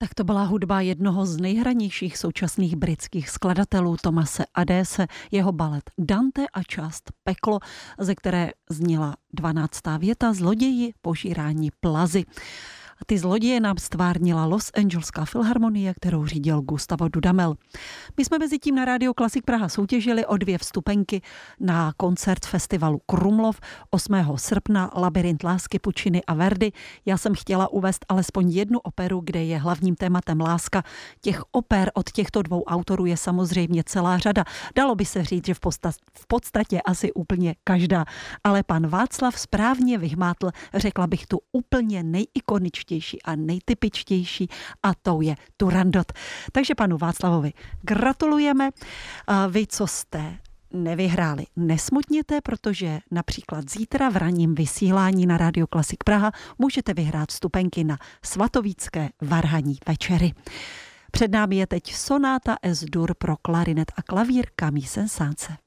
Tak to byla hudba jednoho z nejhranějších současných britských skladatelů Thomase Adese, jeho balet Dante a část Peklo, ze které zněla 12. věta Zloději požírání plazy. Ty zloděje nám stvárnila Los Angeleská filharmonie, kterou řídil Gustavo Dudamel. My jsme mezi tím na Rádio Klasik Praha soutěžili o 2 vstupenky na koncert festivalu Krumlov 8. srpna, Labyrint lásky Puccini a Verdi. Já jsem chtěla uvést alespoň jednu operu, kde je hlavním tématem láska. Těch oper od těchto 2 autorů je samozřejmě celá řada. Dalo by se říct, že v podstatě asi úplně každá. Ale pan Václav správně vyhmátl, řekla bych, tu úplně nejikoničtější a nejtypičtější, a tou je Turandot. Takže panu Václavovi gratulujeme. A vy, co jste nevyhráli, nesmutněte, protože například zítra v ranním vysílání na Rádio Klasik Praha můžete vyhrát vstupenky na svatovícké varhanní večery. Před námi je teď sonáta S-dur pro klarinet a klavír Camille Saint-Saëns.